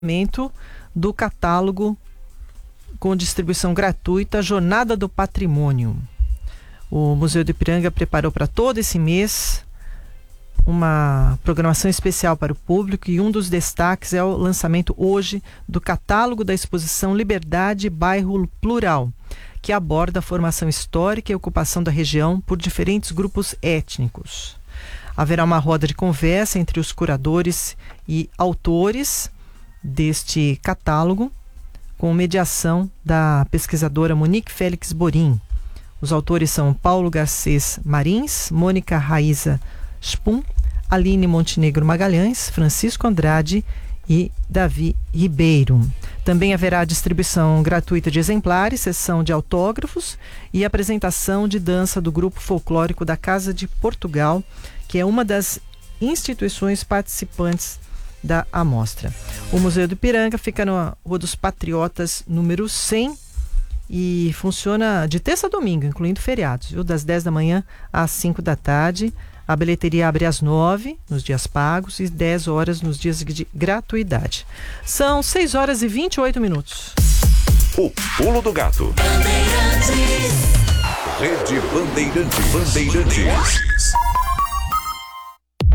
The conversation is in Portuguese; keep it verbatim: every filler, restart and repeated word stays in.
lançamento do catálogo com distribuição gratuita Jornada do Patrimônio. O Museu do Ipiranga preparou para todo esse mês uma programação especial para o público, e um dos destaques é o lançamento hoje do catálogo da exposição Liberdade Bairro Plural, que aborda a formação histórica e ocupação da região por diferentes grupos étnicos. Haverá uma roda de conversa entre os curadores e autores deste catálogo, com mediação da pesquisadora Monique Félix Borim. Os autores são Paulo Garcês Marins, Mônica Raíza Spum, Aline Montenegro Magalhães, Francisco Andrade e Davi Ribeiro. Também haverá distribuição gratuita de exemplares, sessão de autógrafos e apresentação de dança do grupo folclórico da Casa de Portugal, que é uma das instituições participantes da amostra. O Museu do Ipiranga fica na Rua dos Patriotas, número cem, e funciona de terça a domingo, incluindo feriados, viu? Das dez da manhã às cinco da tarde. A bilheteria abre às nove, nos dias pagos, e dez horas nos dias de gratuidade. São seis horas e vinte e oito minutos. O Pulo do Gato. Bandeirantes. Rede Bandeirantes. Bandeirantes.